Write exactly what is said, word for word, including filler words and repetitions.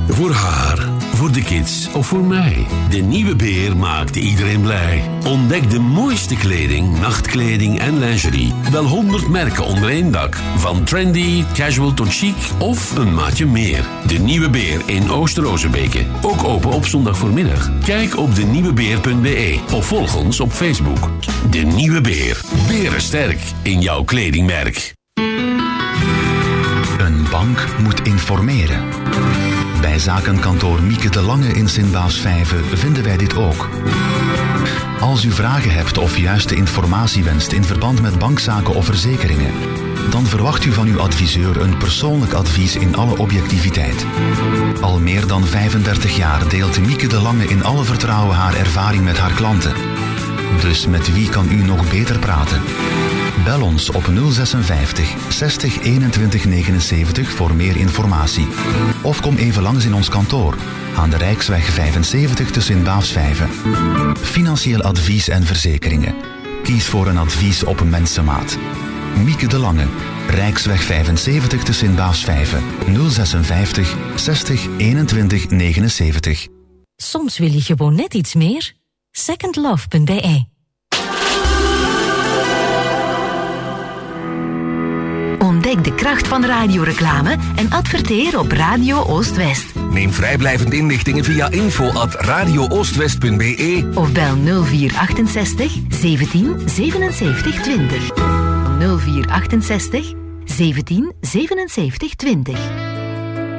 Voor haar, voor de kids of voor mij. De Nieuwe Beer maakt iedereen blij. Ontdek de mooiste kleding, nachtkleding en lingerie. Wel honderd merken onder één dak. Van trendy, casual tot chic of een maatje meer. De Nieuwe Beer in Oost-Rozenbeke. Ook open op zondag voormiddag. Kijk op de nieuwe beer punt b e of volg ons op Facebook. De Nieuwe Beer. Berensterk in jouw kledingmerk. Een bank moet informeren. Bij zakenkantoor Mieke de Lange in Sint-Baafsvijve vinden wij dit ook. Als u vragen hebt of juiste informatie wenst in verband met bankzaken of verzekeringen, dan verwacht u van uw adviseur een persoonlijk advies in alle objectiviteit. Al meer dan vijfendertig jaar deelt Mieke de Lange in alle vertrouwen haar ervaring met haar klanten. Dus met wie kan u nog beter praten? Bel ons op nul zesenvijftig zestig eenentwintig negenenzeventig voor meer informatie. Of kom even langs in ons kantoor aan de Rijksweg vijfenzeventig te Sint-Baafsvijve. Financieel advies en verzekeringen. Kies voor een advies op mensenmaat. Mieke de Lange, Rijksweg vijfenzeventig te Sint-Baafsvijve, nul zesenvijftig zestig eenentwintig negenenzeventig. Soms wil je gewoon net iets meer. second love punt b e. Ontdek de kracht van radioreclame en adverteer op Radio Oost-West. Neem vrijblijvende inlichtingen via info at radio oostwest punt b e of bel nul vier achtenzestig zeventien zevenenzeventig twintig. nul vier achtenzestig zeventien zevenenzeventig twintig.